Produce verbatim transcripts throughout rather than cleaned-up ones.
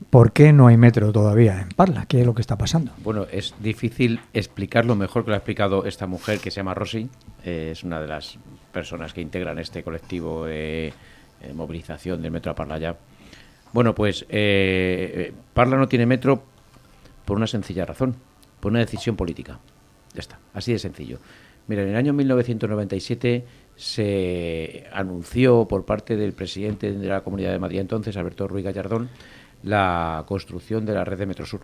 ¿por qué no hay metro todavía en Parla? ¿Qué es lo que está pasando? Bueno, es difícil explicarlo mejor que lo ha explicado esta mujer que se llama Rosy. Eh, es una de las personas que integran este colectivo de eh, movilización del metro a Parla ya. Bueno, pues eh, Parla no tiene metro por una sencilla razón, por una decisión política. Ya está, así de sencillo. Mira, en el año mil novecientos noventa y siete se anunció por parte del presidente de la Comunidad de Madrid entonces, Alberto Ruiz Gallardón, la construcción de la red de Metrosur.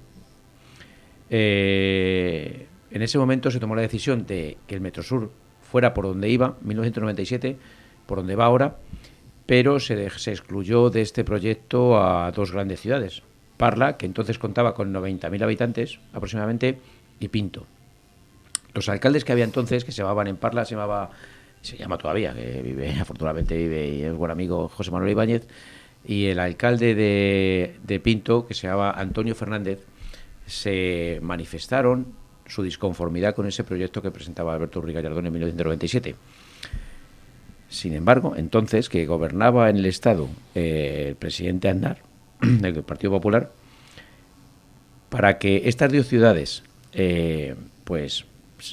Eh, en ese momento se tomó la decisión de que el Metrosur fuera por donde iba, mil novecientos noventa y siete, por donde va ahora, pero se, de, se excluyó de este proyecto a dos grandes ciudades, Parla, que entonces contaba con noventa mil habitantes aproximadamente, y Pinto. Los alcaldes que había entonces, que se llamaban en Parla, se llamaba, se llama todavía, que vive, afortunadamente vive y es buen amigo, José Manuel Ibáñez, y el alcalde de, de Pinto, que se llamaba Antonio Fernández, se manifestaron su disconformidad con ese proyecto que presentaba Alberto Ruiz Gallardón en mil novecientos noventa y siete. Sin embargo, entonces, que gobernaba en el Estado eh, el presidente Aznar, del Partido Popular, para que estas dos ciudades eh, pues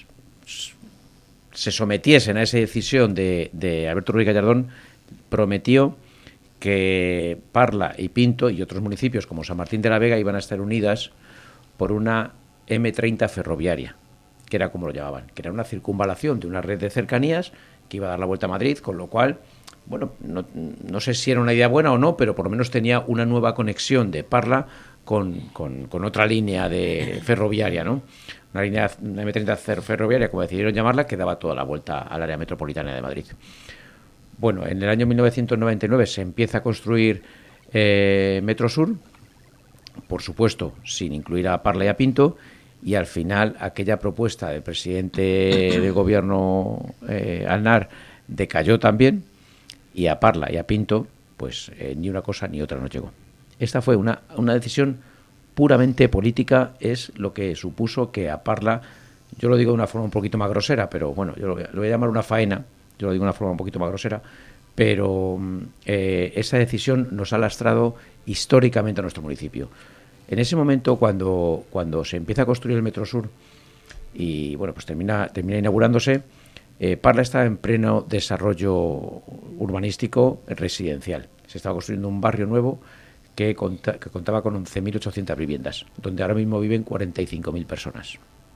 se sometiesen a esa decisión de, de Alberto Ruiz Gallardón, prometió que Parla y Pinto y otros municipios como San Martín de la Vega iban a estar unidas por una eme treinta ferroviaria, que era como lo llamaban, que era una circunvalación de una red de cercanías que iba a dar la vuelta a Madrid, con lo cual, bueno, no, no sé si era una idea buena o no, pero por lo menos tenía una nueva conexión de Parla con, con, con otra línea de ferroviaria, ¿no? Una línea una eme treinta ferroviaria, como decidieron llamarla, que daba toda la vuelta al área metropolitana de Madrid. Bueno, en el año mil novecientos noventa y nueve se empieza a construir eh, Metrosur, por supuesto, sin incluir a Parla y a Pinto, y al final aquella propuesta del presidente del gobierno eh, Aznar decayó también, y a Parla y a Pinto, pues eh, ni una cosa ni otra nos llegó. Esta fue una, una decisión puramente política, es lo que supuso que a Parla, yo lo digo de una forma un poquito más grosera, pero bueno, yo lo voy a, lo voy a llamar una faena, yo lo digo de una forma un poquito más grosera, pero eh, esa decisión nos ha lastrado históricamente a nuestro municipio. En ese momento, cuando, cuando se empieza a construir el Metrosur y bueno, pues termina, termina inaugurándose, eh, Parla está en pleno desarrollo urbanístico residencial. Se estaba construyendo un barrio nuevo que, conta, que contaba con once mil ochocientas viviendas, donde ahora mismo viven cuarenta y cinco mil personas.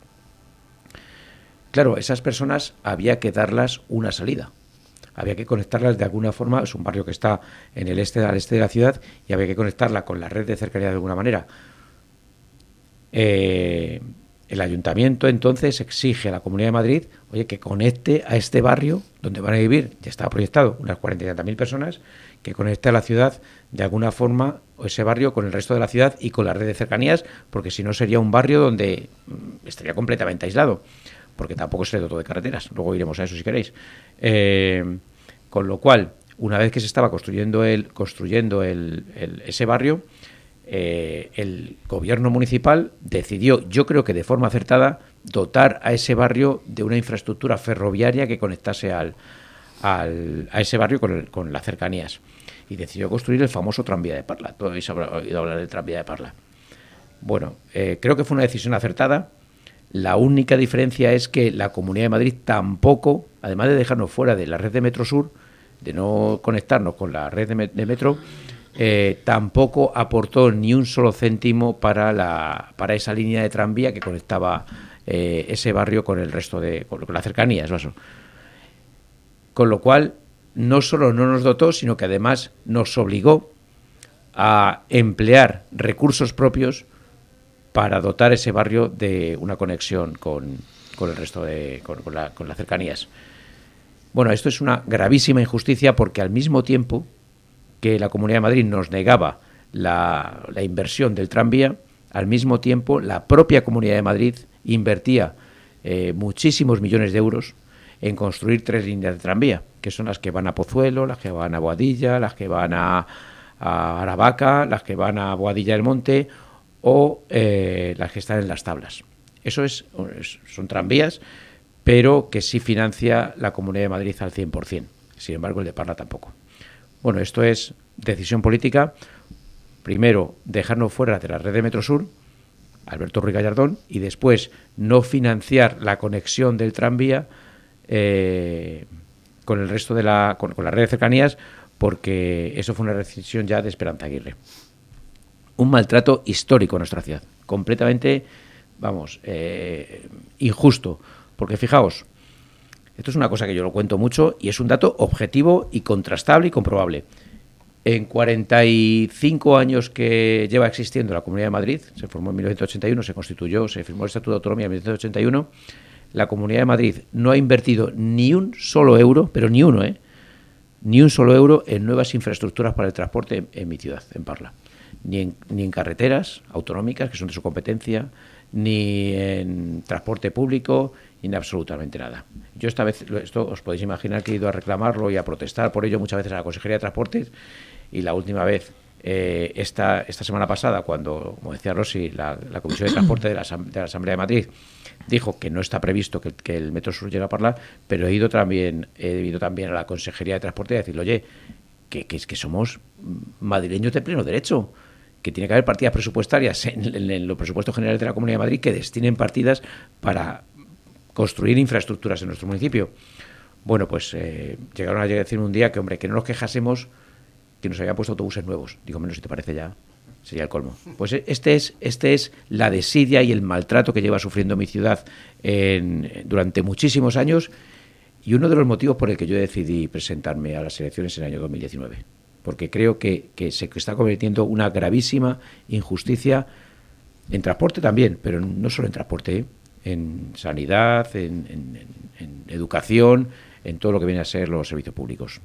Claro, esas personas había que darlas una salida. Había que conectarlas de alguna forma. Es un barrio que está en el este, al este de la ciudad, y había que conectarla con la red de cercanía de alguna manera. Eh, el ayuntamiento entonces exige a la Comunidad de Madrid, oye, que conecte a este barrio donde van a vivir, ya estaba proyectado, unas cuarenta mil personas, que conecte a la ciudad de alguna forma, o ese barrio con el resto de la ciudad y con la red de cercanías, porque si no sería un barrio donde mmm, estaría completamente aislado, porque tampoco se le dotó de carreteras. Luego iremos a eso si queréis. Eh, con lo cual, una vez que se estaba construyendo el construyendo el, el, ese barrio, eh, el gobierno municipal decidió, yo creo que de forma acertada, dotar a ese barrio de una infraestructura ferroviaria que conectase al, al, a ese barrio con, el, con las cercanías. Y decidió construir el famoso tranvía de Parla. Todos habéis oído hablar del tranvía de Parla. Bueno, eh, creo que fue una decisión acertada. La única diferencia es que la Comunidad de Madrid tampoco, además de dejarnos fuera de la red de Metrosur, de no conectarnos con la red de, me- de metro, eh, tampoco aportó ni un solo céntimo para la para esa línea de tranvía que conectaba eh, ese barrio con el resto de, con, con las cercanías. ¿No? Con lo cual, no solo no nos dotó, sino que además nos obligó a emplear recursos propios para dotar ese barrio de una conexión con, con el resto de con, con, la, con las cercanías. Bueno, esto es una gravísima injusticia, porque al mismo tiempo que la Comunidad de Madrid nos negaba la, la inversión del tranvía, al mismo tiempo la propia Comunidad de Madrid invertía eh, muchísimos millones de euros en construir tres líneas de tranvía, que son las que van a Pozuelo, las que van a Boadilla, las que van a, a Aravaca, las que van a Boadilla del Monte, o eh, las que están en Las Tablas. Eso es, son tranvías, pero que sí financia la Comunidad de Madrid al cien por ciento. Sin embargo, el de Parla tampoco. Bueno, esto es decisión política. primero, dejarnos fuera de la red de Metrosur, Alberto Ruiz Gallardón, y después no financiar la conexión del tranvía eh, con el resto de la con, con la red de cercanías, porque eso fue una decisión ya de Esperanza Aguirre. Un maltrato histórico a nuestra ciudad, completamente, vamos, eh, injusto, porque fijaos, esto es una cosa que yo lo cuento mucho y es un dato objetivo y contrastable y comprobable. En cuarenta y cinco años que lleva existiendo la Comunidad de Madrid, se formó en mil novecientos ochenta y uno, se constituyó, se firmó el Estatuto de Autonomía en mil novecientos ochenta y uno, la Comunidad de Madrid no ha invertido ni un solo euro, pero ni uno, ¿eh? Ni un solo euro en nuevas infraestructuras para el transporte en, en mi ciudad, en Parla. Ni en, ni en carreteras autonómicas, que son de su competencia, ni en transporte público, ni en absolutamente nada. Yo esta vez, esto os podéis imaginar que he ido a reclamarlo y a protestar por ello muchas veces a la Consejería de Transportes, y la última vez, eh, esta, esta semana pasada, cuando, como decía Rosy, la, la Comisión de Transporte de la, de la Asamblea de Madrid dijo que no está previsto que, que el Metrosur llegue a Parla, pero he ido también, he ido también a la Consejería de Transporte a decirle, oye, que, que es que somos madrileños de pleno derecho, que tiene que haber partidas presupuestarias en, en, en los presupuestos generales de la Comunidad de Madrid que destinen partidas para construir infraestructuras en nuestro municipio. Bueno, pues eh, llegaron a decirme un día que, hombre, que no nos quejásemos que nos habían puesto autobuses nuevos. Digo, menos si te parece ya, sería el colmo. Pues este es, este es la desidia y el maltrato que lleva sufriendo mi ciudad en, durante muchísimos años, y uno de los motivos por el que yo decidí presentarme a las elecciones en el año dos mil diecinueve. Porque creo que, que se está cometiendo una gravísima injusticia en transporte también, pero no solo en transporte, ¿eh? En sanidad, en, en, en educación, en todo lo que viene a ser los servicios públicos.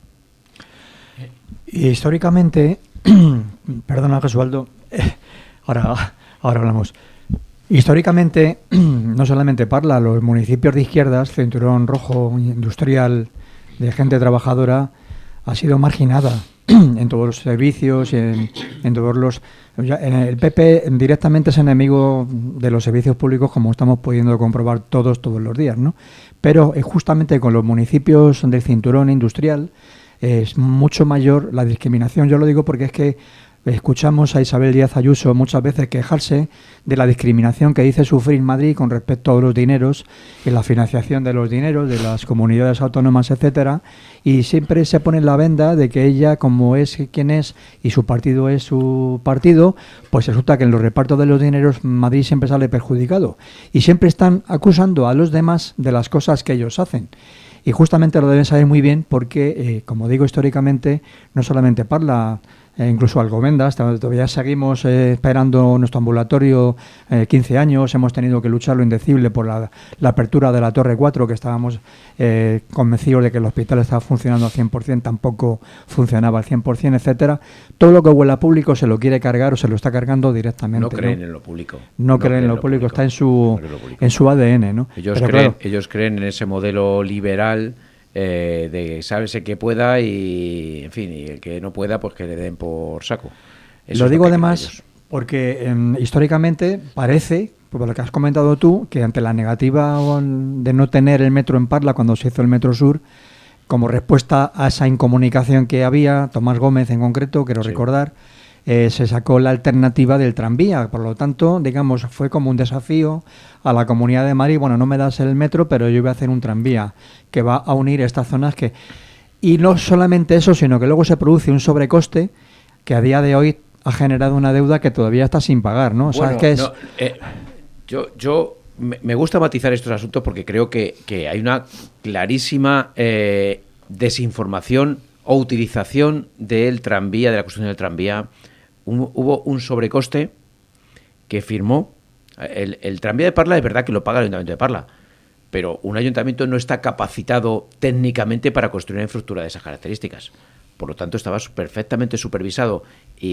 Históricamente, perdona, Gesualdo, eh, ahora, ahora hablamos. Históricamente, no solamente Parla, los municipios de izquierdas, Cinturón Rojo, Industrial, de gente trabajadora, ha sido marginada en todos los servicios y en, en todos los... En el P P directamente es enemigo de los servicios públicos, como estamos pudiendo comprobar todos, todos los días, ¿no? Pero eh, justamente con los municipios del cinturón industrial eh, es mucho mayor la discriminación. Yo lo digo porque es que escuchamos a Isabel Díaz Ayuso muchas veces quejarse de la discriminación que dice sufrir Madrid con respecto a los dineros y la financiación de los dineros de las comunidades autónomas, etcétera, y siempre se pone la venda de que ella, como es quien es y su partido es su partido, pues resulta que en los repartos de los dineros Madrid siempre sale perjudicado y siempre están acusando a los demás de las cosas que ellos hacen. Y justamente lo deben saber muy bien porque, eh, como digo, históricamente no solamente Parla, eh, incluso Alcobendas, todavía seguimos eh, esperando nuestro ambulatorio eh, quince años, hemos tenido que luchar lo indecible por la, la apertura de la Torre cuatro, que estábamos eh, convencidos de que el hospital estaba funcionando al cien por ciento, tampoco funcionaba al cien por ciento, etcétera. Todo lo que huele a público se lo quiere cargar o se lo está cargando directamente. No creen ¿no? en lo público. No, no creen en lo, lo público, público, está en su, no en su A D N, ¿no? Ellos, Pero creen, claro, ellos creen en ese modelo liberal eh, de sálvese que pueda y, en fin, y el que no pueda, pues que le den por saco. Eso lo digo lo además porque eh, históricamente parece, por lo que has comentado tú, que ante la negativa de no tener el metro en Parla cuando se hizo el Metro Sur, como respuesta a esa incomunicación que había, Tomás Gómez en concreto, quiero sí. recordar, eh, se sacó la alternativa del tranvía. Por lo tanto, digamos, fue como un desafío a la Comunidad de Madrid. Bueno, no me das el metro, pero yo voy a hacer un tranvía que va a unir estas zonas que... Y no solamente eso, sino que luego se produce un sobrecoste que a día de hoy ha generado una deuda que todavía está sin pagar, ¿no? O sea, bueno, que es... no, eh, yo, yo me gusta matizar estos asuntos porque creo que, que hay una clarísima eh, desinformación o utilización del tranvía, de la construcción del tranvía. Un, hubo un sobrecoste que firmó. El, el tranvía de Parla es verdad que lo paga el Ayuntamiento de Parla, pero un ayuntamiento no está capacitado técnicamente para construir una infraestructura de esas características. Por lo tanto, estaba perfectamente supervisado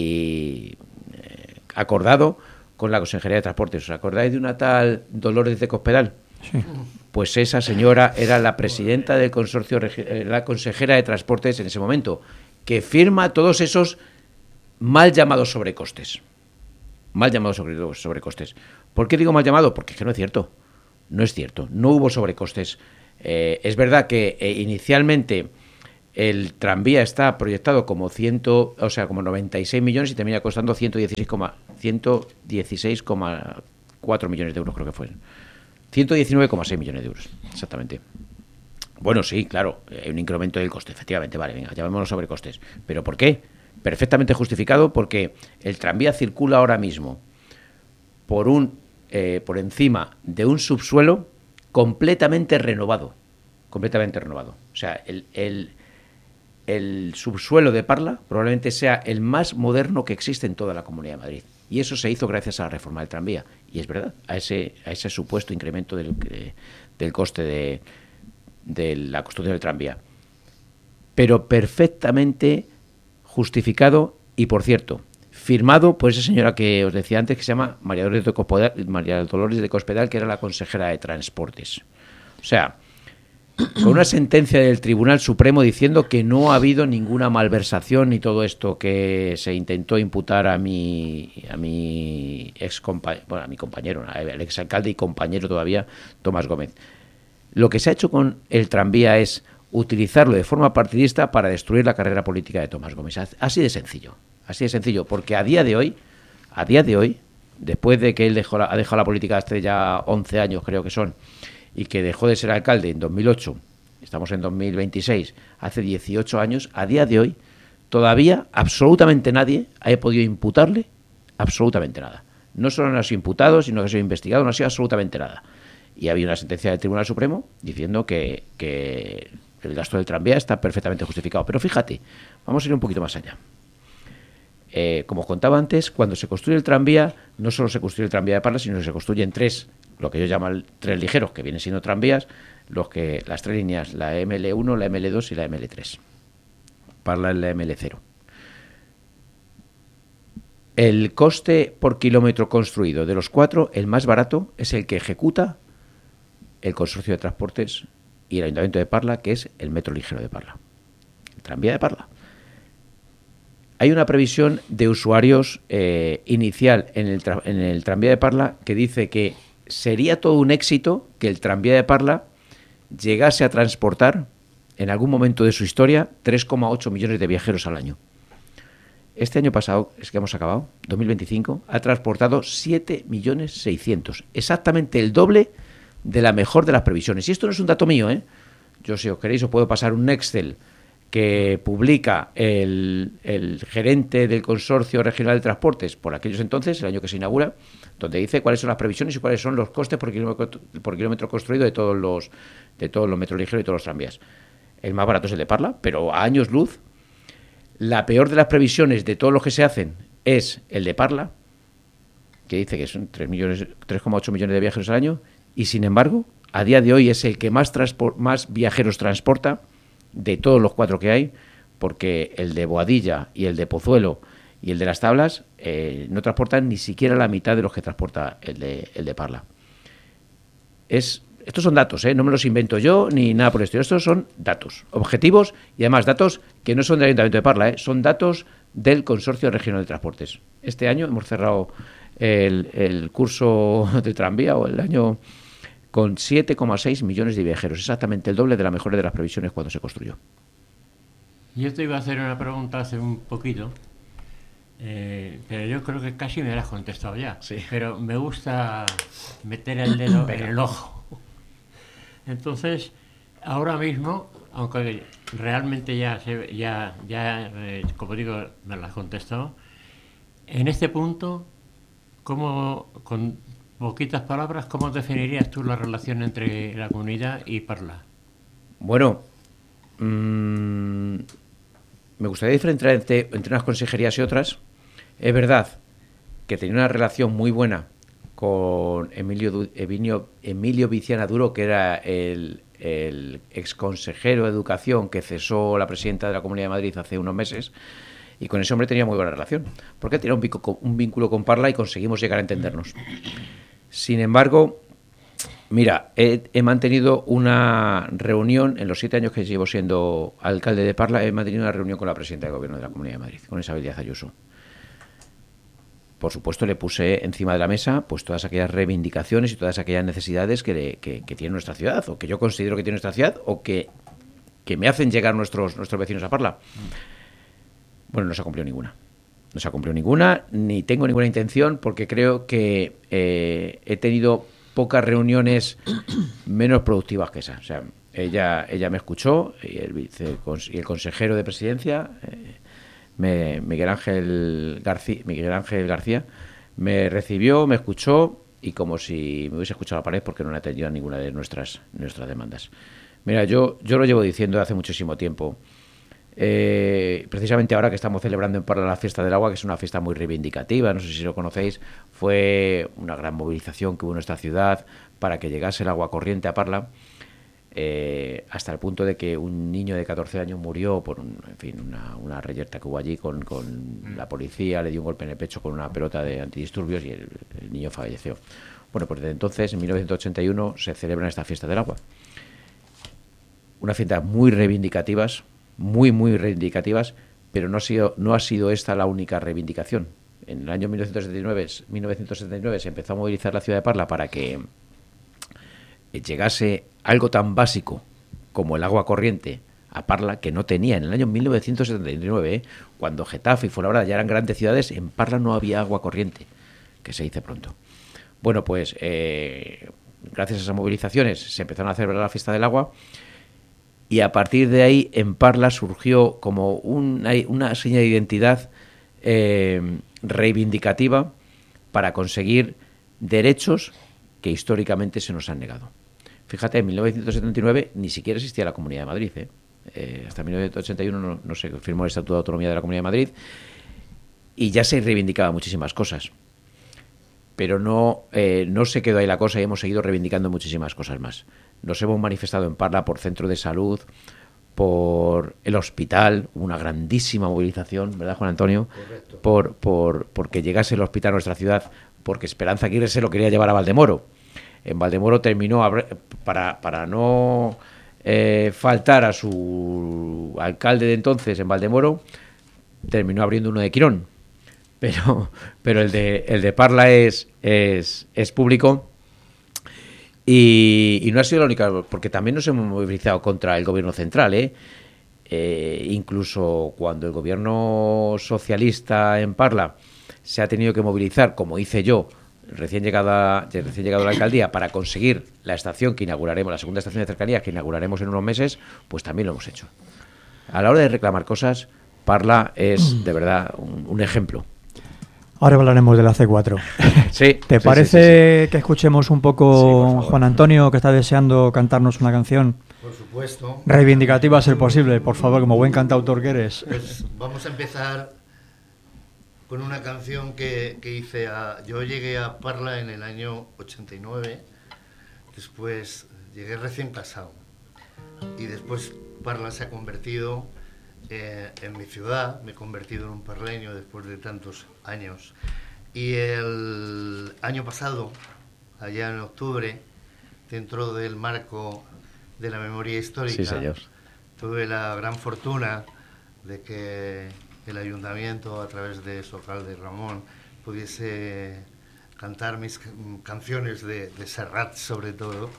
y eh, acordado con la Consejería de Transportes. ¿Os acordáis de una tal Dolores de Cospedal? Sí. Pues esa señora era la presidenta del consorcio, la consejera de Transportes en ese momento, que firma todos esos mal llamados sobrecostes. Mal llamados sobrecostes. ¿Por qué digo mal llamado? Porque es que no es cierto. No es cierto. No hubo sobrecostes. Eh, es verdad que eh, inicialmente el tranvía está proyectado como ciento, o sea, como noventa y seis millones y termina costando ciento dieciséis coma cuatro millones de euros, creo que fue. ciento diecinueve coma seis millones de euros, exactamente. Bueno, sí, claro, hay un incremento del coste, efectivamente, vale, venga, llamémoslo sobrecostes. ¿Pero por qué? Perfectamente justificado, porque el tranvía circula ahora mismo por un eh, por encima de un subsuelo completamente renovado, completamente renovado. O sea, el, el, el subsuelo de Parla probablemente sea el más moderno que existe en toda la Comunidad de Madrid. Y eso se hizo gracias a la reforma del tranvía. Y es verdad, a ese, a ese supuesto incremento del, de, del coste de, de la construcción del tranvía. Pero perfectamente justificado y, por cierto, firmado por esa señora que os decía antes, que se llama María Dolores de Cospedal, María Dolores de Cospedal, que era la consejera de Transportes. O sea, con una sentencia del Tribunal Supremo diciendo que no ha habido ninguna malversación ni todo esto que se intentó imputar a mi a mi ex compañero, bueno, a mi compañero, al exalcalde y compañero todavía, Tomás Gómez. Lo que se ha hecho con el tranvía es utilizarlo de forma partidista para destruir la carrera política de Tomás Gómez. Así de sencillo, así de sencillo, porque a día de hoy, a día de hoy, después de que él dejó la, ha dejado la política hace ya once años, creo que son, y que dejó de ser alcalde en dos mil ocho, estamos en dos mil veintiséis, hace dieciocho años, a día de hoy, todavía absolutamente nadie ha podido imputarle absolutamente nada. No solo no ha sido imputado, sino que ha sido investigado, no ha sido absolutamente nada. Y había una sentencia del Tribunal Supremo diciendo que, que el gasto del tranvía está perfectamente justificado. Pero fíjate, vamos a ir un poquito más allá. Eh, como os contaba antes, cuando se construye el tranvía, no solo se construye el tranvía de Parla, sino que se construyen tres, lo que yo llamo tres ligeros, que vienen siendo tranvías, los que las tres líneas, la eme ele uno, la eme ele dos y la eme ele tres. Parla es la eme ele cero. El coste por kilómetro construido de los cuatro, el más barato, es el que ejecuta el Consorcio de Transportes y el Ayuntamiento de Parla, que es el metro ligero de Parla, el tranvía de Parla. Hay una previsión de usuarios eh, inicial en el, tra- en el tranvía de Parla que dice que sería todo un éxito que el tranvía de Parla llegase a transportar en algún momento de su historia tres coma ocho millones de viajeros al año. Este año pasado, es que hemos acabado, dos mil veinticinco, ha transportado siete millones seiscientos, exactamente el doble de la mejor de las previsiones. Y esto no es un dato mío, ¿eh? Yo, si os queréis, os puedo pasar un Excel que publica el, el gerente del Consorcio Regional de Transportes por aquellos entonces, el año que se inaugura, donde dice cuáles son las previsiones y cuáles son los costes por kilómetro, por kilómetro construido de todos los de todos los metros ligeros y todos los tranvías. El más barato es el de Parla, pero a años luz. La peor de las previsiones de todos los que se hacen es el de Parla, que dice que son tres coma ocho millones de viajeros al año, y sin embargo, a día de hoy es el que más, transpor- más viajeros transporta de todos los cuatro que hay, porque el de Boadilla y el de Pozuelo y el de Las Tablas eh, no transportan ni siquiera la mitad de los que transporta el de, el de Parla. Es, estos son datos, ¿eh? No me los invento yo ni nada por el estilo. Estos son datos objetivos y además datos que no son del Ayuntamiento de Parla, ¿eh? Son datos del Consorcio Regional de Transportes. Este año hemos cerrado el, el curso de tranvía o el año con siete coma seis millones de viajeros, exactamente el doble de la mejor de las previsiones cuando se construyó. Yo te iba a hacer una pregunta hace un poquito, eh, pero yo creo que casi me la has contestado ya. Sí. Pero me gusta meter el dedo en el ojo. Entonces, ahora mismo, aunque realmente ya, se, ya, ya eh, como digo, me la has contestado, en este punto, ¿cómo, con poquitas palabras, cómo definirías tú la relación entre la comunidad y Parla? Bueno, mmm, me gustaría diferenciar entre, entre unas consejerías y otras. Es verdad que tenía una relación muy buena con Emilio, Emilio, Emilio Viciana Duro, que era el, el exconsejero de Educación que cesó la presidenta de la Comunidad de Madrid hace unos meses, y con ese hombre tenía muy buena relación, porque tenía un vínculo, un vínculo con Parla y conseguimos llegar a entendernos. Sin embargo, mira, he, he mantenido una reunión, en los siete años que llevo siendo alcalde de Parla, he mantenido una reunión con la presidenta del Gobierno de la Comunidad de Madrid, con Isabel Díaz Ayuso. Por supuesto, le puse encima de la mesa pues todas aquellas reivindicaciones y todas aquellas necesidades que, le, que, que tiene nuestra ciudad, o que yo considero que tiene nuestra ciudad, o que que me hacen llegar nuestros, nuestros vecinos a Parla. Bueno, no se ha cumplido ninguna. No se ha cumplido ninguna, ni tengo ninguna intención, porque creo que eh, he tenido pocas reuniones menos productivas que esa. O sea, ella ella me escuchó, y el, vice, y el consejero de presidencia, eh, me, Miguel Ángel García, Miguel Ángel García, me recibió, me escuchó, y como si me hubiese escuchado a la pared, porque no le atendido a ninguna de nuestras, nuestras demandas. Mira, yo, yo lo llevo diciendo hace muchísimo tiempo. Eh, precisamente ahora que estamos celebrando en Parla la Fiesta del Agua, que es una fiesta muy reivindicativa, no sé si lo conocéis, fue una gran movilización que hubo en nuestra ciudad para que llegase el agua corriente a Parla, eh, hasta el punto de que un niño de catorce años murió por un, en fin, una, una reyerta que hubo allí con, con la policía, le dio un golpe en el pecho con una pelota de antidisturbios y el, el niño falleció. Bueno, pues desde entonces, en mil novecientos ochenta y uno, se celebra esta Fiesta del Agua. Una fiesta muy reivindicativas, muy, muy reivindicativas, pero no ha sido, no ha sido esta la única reivindicación. En el año mil novecientos setenta y nueve, mil novecientos setenta y nueve se empezó a movilizar la ciudad de Parla para que llegase algo tan básico como el agua corriente a Parla, que no tenía. En el año mil novecientos setenta y nueve, ¿eh? Cuando Getafe y Fuenlabrada ya eran grandes ciudades, en Parla no había agua corriente, que se dice pronto. Bueno, pues eh, gracias a esas movilizaciones se empezaron a celebrar la Fiesta del Agua. Y a partir de ahí, en Parla surgió como una, una seña de identidad eh, reivindicativa para conseguir derechos que históricamente se nos han negado. Fíjate, en mil novecientos setenta y nueve ni siquiera existía la Comunidad de Madrid. ¿eh? Eh, hasta mil novecientos ochenta y uno no, no se firmó el Estatuto de Autonomía de la Comunidad de Madrid y ya se reivindicaban muchísimas cosas. Pero no, eh, no se quedó ahí la cosa y hemos seguido reivindicando muchísimas cosas más. Nos hemos manifestado en Parla por centro de salud, por el hospital, una grandísima movilización, ¿verdad, Juan Antonio? Correcto. Por, por, porque llegase el hospital a nuestra ciudad, porque Esperanza Aguirre se lo quería llevar a Valdemoro. En Valdemoro terminó, para, para no eh, faltar a su alcalde de entonces en Valdemoro, terminó abriendo uno de Quirón. Pero, pero el de el de Parla es, es, es público. Y, y no ha sido la única, porque también nos hemos movilizado contra el gobierno central, ¿eh? Eh, incluso cuando el gobierno socialista en Parla se ha tenido que movilizar, como hice yo, recién llegada, recién llegado a la alcaldía, para conseguir la estación que inauguraremos, la segunda estación de cercanías que inauguraremos en unos meses, pues también lo hemos hecho. A la hora de reclamar cosas, Parla es de verdad un, un ejemplo. Ahora hablaremos de la C cuatro. Sí, ¿Te sí, parece sí, sí, sí. que escuchemos un poco Sí, por favor. Juan Antonio, que está deseando cantarnos una canción? Por supuesto. Reivindicativa a ser posible, por favor, como buen cantautor que eres. Pues vamos a empezar con una canción que, que hice a... Yo llegué a Parla en el año ochenta y nueve, después llegué recién casado, y después Parla se ha convertido eh, en mi ciudad, me he convertido en un parleño después de tantos años. Y el año pasado, allá en octubre, dentro del marco de la memoria histórica, Sí, señor. tuve la gran fortuna de que el ayuntamiento, a través de su alcalde Ramón, pudiese cantar mis canciones de, de Serrat, sobre todo,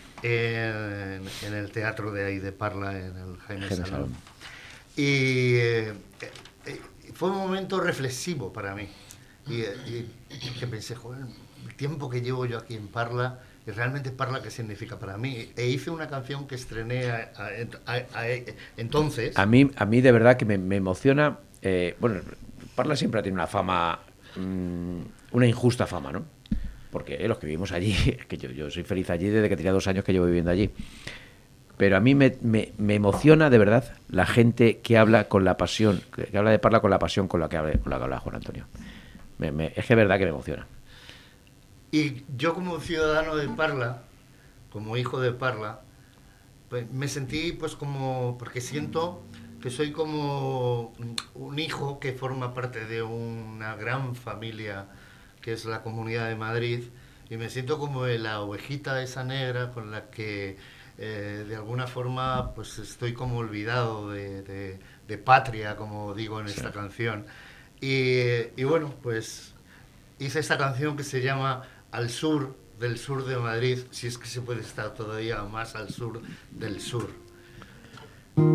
en, en el teatro de ahí de Parla, en el Jaime, Jaime Salón. Salón. Y eh, eh, fue un momento reflexivo para mí. Y, y que pensé, joder, el tiempo que llevo yo aquí en Parla, y realmente Parla, ¿qué significa para mí? E hice una canción que estrené a, a, a, a, entonces. A mí, a mí de verdad que me, me emociona. Eh, bueno, Parla siempre ha tenido una fama, mmm, una injusta fama, ¿no? Porque eh, los que vivimos allí, que yo, yo soy feliz allí desde que tenía dos años que llevo viviendo allí. Pero a mí me, me, me emociona de verdad la gente que habla con la pasión, que habla de Parla con la pasión con la que habla, con la que habla Juan Antonio. Me, me, es que es verdad que me emociona. Y yo, como ciudadano de Parla, como hijo de Parla, pues me sentí pues como, porque siento que soy como un hijo que forma parte de una gran familia que es la Comunidad de Madrid, y me siento como la ovejita esa negra con la que eh, de alguna forma pues estoy como olvidado de, de, de patria, como digo en esta sí. canción. Y, y bueno, pues hice esta canción que se llama Al sur del sur de Madrid, si es que se puede estar todavía más al sur del sur.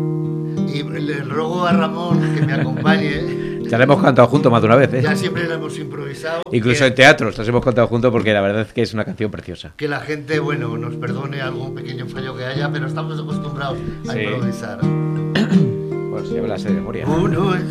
le rogo a Ramón que me acompañe. Ya la hemos cantado juntos más de una vez, ¿eh? Ya siempre la hemos improvisado. Incluso que, en teatros las hemos cantado juntos porque la verdad es que es una canción preciosa. Que la gente, bueno, nos perdone algún pequeño fallo que haya, pero estamos acostumbrados a Sí. improvisar. Bueno, si ya me la sé de memoria. Uno es